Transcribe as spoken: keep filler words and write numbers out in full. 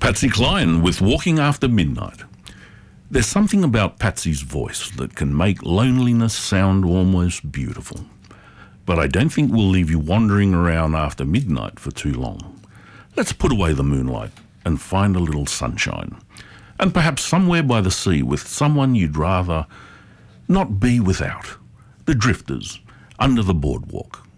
Patsy Cline with Walking After Midnight. There's something about Patsy's voice that can make loneliness sound almost beautiful. But I don't think we'll leave you wandering around after midnight for too long. Let's put away the moonlight and find a little sunshine. And perhaps somewhere by the sea with someone you'd rather not be without. The Drifters, Under the Boardwalk.